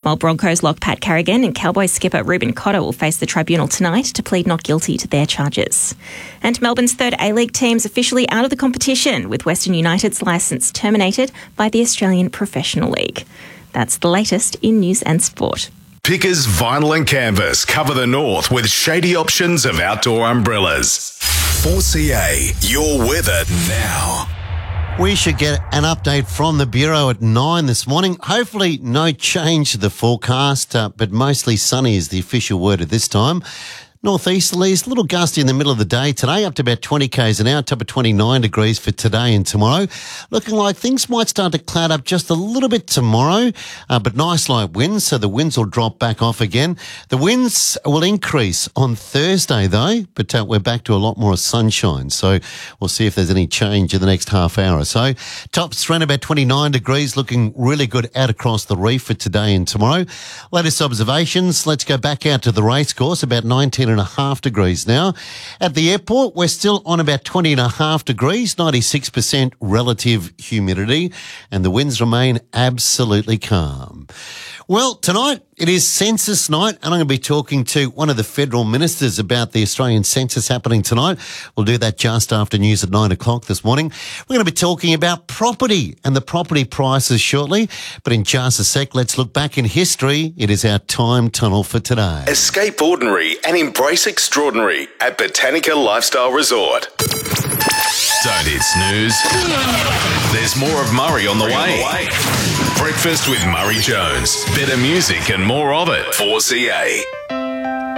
while Broncos lock Pat Carrigan and Cowboys skipper Ruben Cotter will face the tribunal tonight to plead not guilty to their charges. And Melbourne's third A-League team's officially out of the competition, with Western United's licence terminated by the Australian Professional League. That's the latest in news and sport. Pickers Vinyl and Canvas cover the north with shady options of outdoor umbrellas. 4CA, your weather now. We should get an update from the Bureau at 9 this morning. Hopefully no change to the forecast, but mostly sunny is the official word at this time. Northeasterlies, a little gusty in the middle of the day today, up to about 20 k's an hour, top of 29 degrees for today and tomorrow. Looking like things might start to cloud up just a little bit tomorrow, but nice light winds, so the winds will drop back off again. The winds will increase on Thursday though, but we're back to a lot more sunshine, so we'll see if there's any change in the next half hour or so. Tops around about 29 degrees, looking really good out across the reef for today and tomorrow. Latest observations, let's go back out to the racecourse, about 19.5 degrees now. At the airport, we're still on about 20.5 degrees, 96% relative humidity, and the winds remain absolutely calm. Well, tonight it is census night, and I'm going to be talking to one of the federal ministers about the Australian census happening tonight. We'll do that just after news at 9 o'clock this morning. We're going to be talking about property and the property prices shortly, but in just a sec, let's look back in history. It is our time tunnel for today. Escape ordinary and embrace extraordinary at Botanica Lifestyle Resort. Don't hit snooze. There's more of Murray on the way. Breakfast with Murray Jones. Better music and more of it. 4CA.